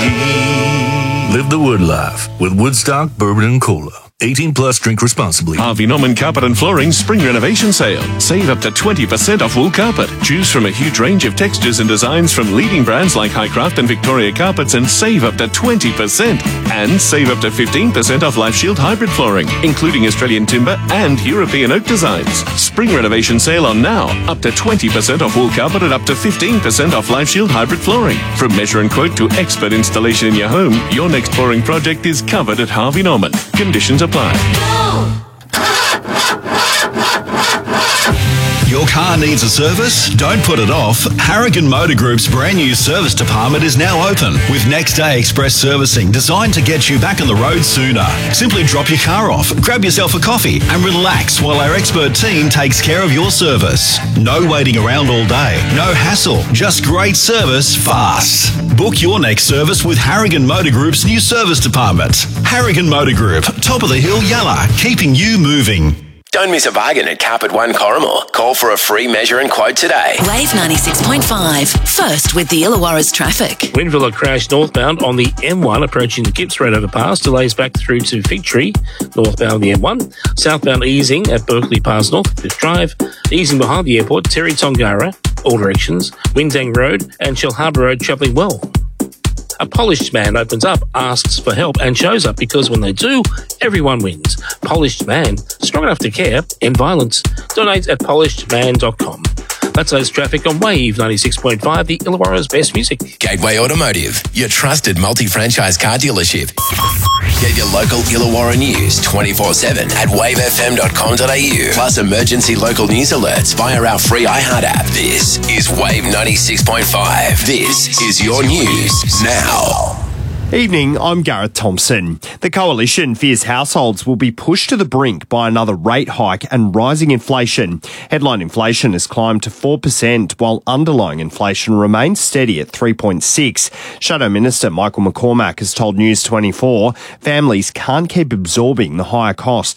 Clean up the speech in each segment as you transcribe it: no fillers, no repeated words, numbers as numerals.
Live the Wood life with Woodstock Bourbon and Cola. 18 plus, drink responsibly. Harvey Norman Carpet and Flooring Spring Renovation Sale. Save up to 20% off wool carpet. Choose from a huge range of textures and designs from leading brands like Highcraft and Victoria Carpets and save up to 20%. And save up to 15% off Life Shield hybrid flooring, including Australian timber and European oak designs. Spring Renovation Sale on now. Up to 20% off wool carpet and up to 15% off Life Shield hybrid flooring. From measure and quote to expert installation in your home, your next flooring project is covered at Harvey Norman. Conditions apply. Your car needs a service? Don't put it off. Harrigan Motor Group's brand new service department is now open with next day express servicing designed to get you back on the road sooner. Simply drop your car off, grab yourself a coffee and relax while our expert team takes care of your service. No waiting around all day, no hassle, just great service fast. Book your next service with Harrigan Motor Group's new service department. Harrigan Motor Group, top of the hill Yalla, keeping you moving. Don't miss a bargain at Carpet One Corrimal. Call for a free measure and quote today. Wave 96.5. First with the Illawarra's traffic. Windville crashed northbound on the M1 approaching the Gipps Road overpass. Delays back through to Fig Tree, northbound the M1. Southbound easing at Berkeley Pass North, Cliff Drive. Easing behind the airport, Terry Tongara, all directions. Windang Road and Shell Harbour Road travelling well. A Polished Man opens up, asks for help and shows up because when they do, everyone wins. Polished Man, strong enough to care, end violence. Donate at polishedman.com. That's those traffic on Wave 96.5, the Illawarra's best music. Gateway Automotive, your trusted multi-franchise car dealership. Get your local Illawarra news 24/7 at wavefm.com.au. Plus emergency local news alerts via our free iHeart app. This is Wave 96.5. This is your news now. Evening, I'm Gareth Thompson. The Coalition fears households will be pushed to the brink by another rate hike and rising inflation. Headline inflation has climbed to 4%, while underlying inflation remains steady at 3.6%. Shadow Minister Michael McCormack has told News 24 families can't keep absorbing the higher costs.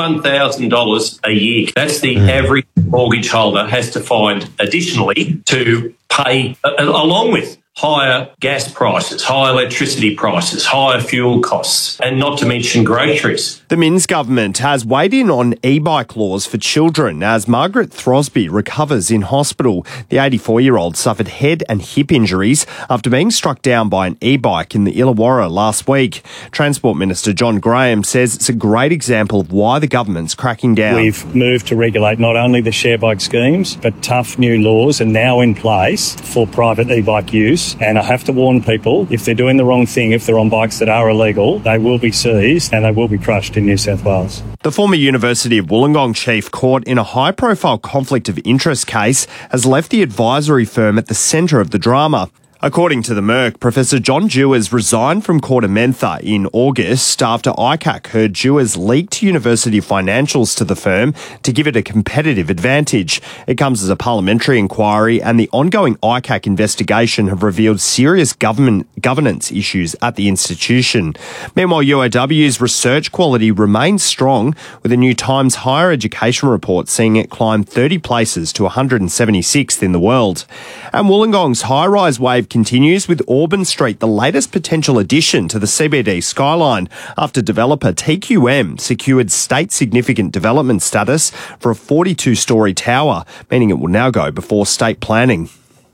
$31,000 a year. That's the average mortgage holder has to find additionally to pay along with higher gas prices, higher electricity prices, higher fuel costs, and not to mention groceries. The Minns government has weighed in on e-bike laws for children as Margaret Throsby recovers in hospital. The 84-year-old suffered head and hip injuries after being struck down by an e-bike in the Illawarra last week. Transport Minister John Graham says it's a great example of why the government's cracking down. We've moved to regulate not only the share bike schemes, but tough new laws are now in place for private e-bike use. And I have to warn people, if they're doing the wrong thing, if they're on bikes that are illegal, they will be seized and they will be crushed in New South Wales. The former University of Wollongong chief caught in a high-profile conflict of interest case has left the advisory firm at the centre of the drama. According to the Merc, Professor John Dewars resigned from Cordamentha in August after ICAC heard Dewars leaked university financials to the firm to give it a competitive advantage. It comes as a parliamentary inquiry and the ongoing ICAC investigation have revealed serious governance issues at the institution. Meanwhile, UOW's research quality remains strong, with a New Times higher education report seeing it climb 30 places to 176th in the world. And Wollongong's high-rise wave continues with Auburn Street, the latest potential addition to the CBD skyline after developer TQM secured state significant development status for a 42-storey tower, meaning it will now go before state planning.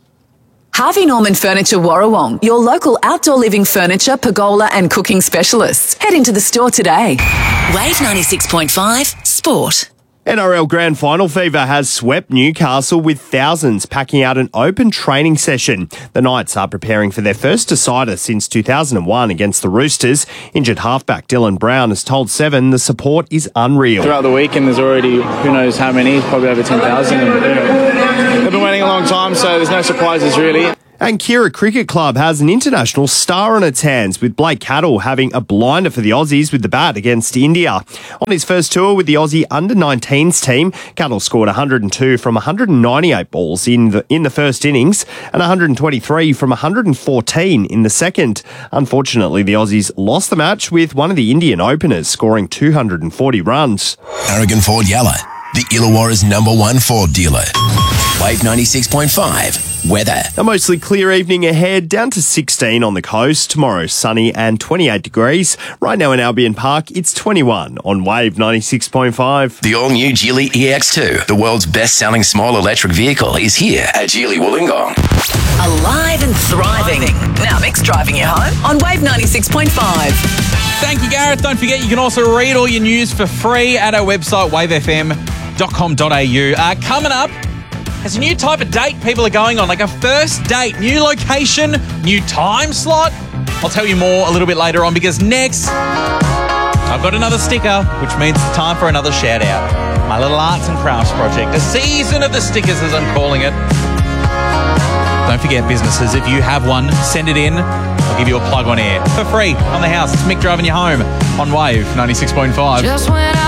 Harvey Norman Furniture Warrawong, your local outdoor living furniture, pergola and cooking specialists. Head into the store today. Wave 96.5 Sport. NRL Grand Final fever has swept Newcastle with thousands packing out an open training session. The Knights are preparing for their first decider since 2001 against the Roosters. Injured halfback Dylan Brown has told Seven the support is unreal. Throughout the weekend there's already who knows how many, probably over 10,000. They've been waiting a long time, so there's no surprises really. And Kira Cricket Club has an international star on its hands, with Blake Cattle having a blinder for the Aussies with the bat against India. On his first tour with the Aussie under-19s team, Cattle scored 102 from 198 balls in the first innings and 123 from 114 in the second. Unfortunately, the Aussies lost the match with one of the Indian openers scoring 240 runs. Aragon Ford Yalla, the Illawarra's #1 Ford dealer. Wave 96.5. Weather. A mostly clear evening ahead, down to 16 on the coast. Tomorrow, sunny and 28 degrees. Right now in Albion Park, it's 21 on Wave 96.5. The all-new Geely EX2, the world's best-selling small electric vehicle, is here at Geely Wollongong. Alive and thriving. Now Mix driving you home on Wave 96.5. Thank you, Gareth. Don't forget, you can also read all your news for free at our website, wavefm.com.au. Coming up, there's a new type of date people are going on, like a first date, new location, new time slot. I'll tell you more a little bit later on, because next, I've got another sticker, which means it's time for another shout out. My little arts and crafts project, the season of the stickers as I'm calling it. Don't forget, businesses, if you have one, send it in. I'll give you a plug on air for free on the house. It's Mick driving you home on Wave 96.5.